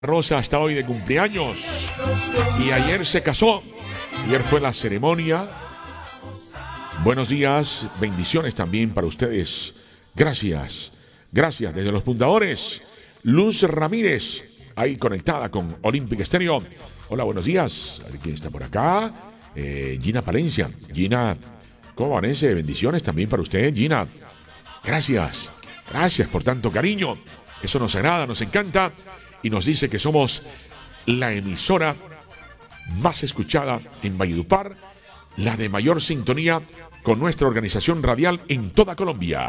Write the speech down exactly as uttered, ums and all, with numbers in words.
Rosa está hoy de cumpleaños y ayer se casó. Ayer fue la ceremonia. Buenos días, bendiciones también para ustedes. Gracias, gracias desde los fundadores. Luz Ramírez, ahí conectada con Olympic Stereo. Hola, buenos días. A ver quién está por acá. Eh, Gina Palencia. Gina, ¿cómo amanece? Bendiciones también para usted, Gina. Gracias, gracias por tanto cariño. Eso nos agrada, nos encanta. Y nos dice que somos la emisora más escuchada en Valledupar, la de mayor sintonía con nuestra organización radial en toda Colombia.